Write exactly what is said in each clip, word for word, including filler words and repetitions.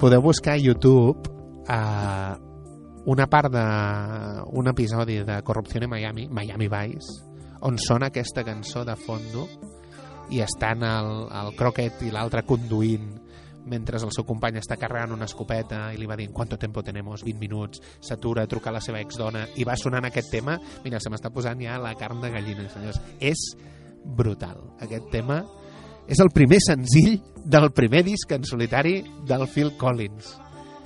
podeu buscar a YouTube uh, una part d'un episodi de Corrupció en Miami, Miami Vice, on sona aquesta cançó de fondo i estan el, el Crockett i l'altre conduint mentre el seu company està carregant una escopeta i li va dient «Quanto tempo tenemos? vint minuts», s'atura a trucar a la seva exdona i va sonant aquest tema. Mira, se m'està posant ja la carn de gallina, senyors. És brutal. Aquest tema és el primer senzill del primer disc en solitari del Phil Collins.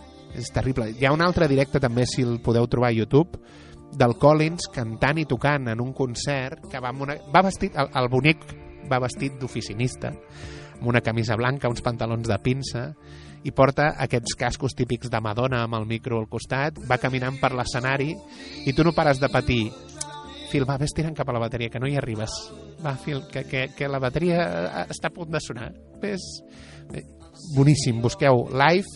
És terrible. Hi ha un altre directe també, si el podeu trobar a YouTube, del Collins cantant i tocant en un concert que va, amb una... va vestit, el, el bonic va vestit d'oficinista, amb una camisa blanca, uns pantalons de pinça, i porta aquests cascos típics de Madonna amb el micro al costat, va caminant per l'escenari i tu no pares de patir. Phil, va, ves tirant cap a la bateria, que no hi arribes. Va, Phil, que, que, que la bateria està a punt de sonar. Ves... Bé, boníssim, busqueu live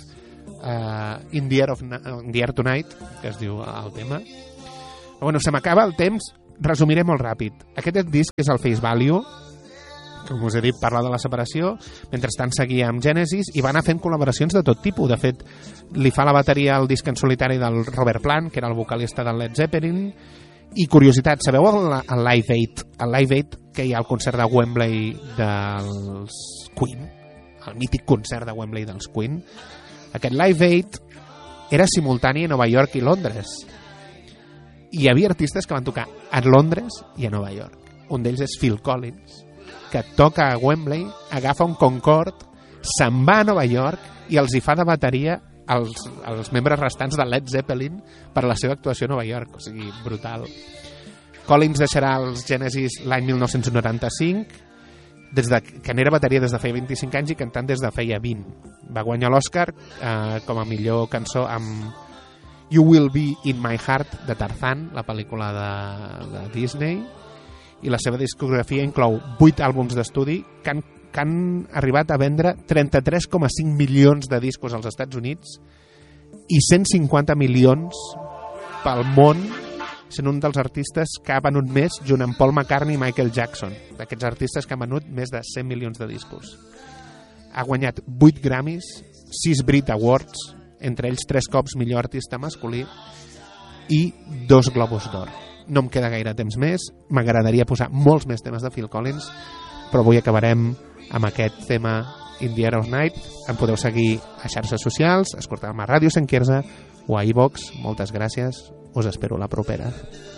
uh, in, the Air of, in the Air Tonight, que es diu el tema. Però bueno, se m'acaba el temps, resumiré molt ràpid. Aquest disc és el Face Value, com us he dit, parla de la separació, mentrestant seguia amb Genesis i va anar fent col·laboracions de tot tipus. De fet, li fa la bateria al disc en solitari del Robert Plant, que era el vocalista del Led Zeppelin. I curiositat, sabeu el, el Live Aid? El Live Aid, que hi ha al concert de Wembley dels Queen, el mític concert de Wembley dels Queen. Aquest Live Aid era simultani a Nova York i Londres. I hi havia artistes que van tocar a Londres i a Nova York. Un d'ells és Phil Collins, que toca a Wembley, agafa un Concorde, se'n va a Nova York i els hi fa de bateria als, als membres restants de Led Zeppelin per la seva actuació a Nova York. O sigui, brutal. Collins deixarà els Genesis l'any mil nou-cents noranta-cinc, des de, que n'era bateria des de feia vint-i-cinc anys i cantant des de feia vint. Va guanyar l'Oscar eh, com a millor cançó amb You Will Be In My Heart de Tarzan, la pel·lícula de, de Disney, i la seva discografia inclou vuit àlbums d'estudi que han, que han arribat a vendre trenta-tres coma cinc milions de discos als Estats Units i cent cinquanta milions pel món, sent un dels artistes que ha venut més junt amb Paul McCartney i Michael Jackson, d'aquests artistes que han venut més de cent milions de discos. Ha guanyat vuit Grammys, sis Brit Awards, entre ells tres cops millor artista masculí i dos Globus d'Or. No em queda gaire temps més, m'agradaria posar molts més temes de Phil Collins, però avui acabarem amb aquest tema In the Air of Night. Em podeu seguir a xarxes socials, escoltar-me a Ràdio Sant Quirze o a iVox. Moltes gràcies, us espero la propera.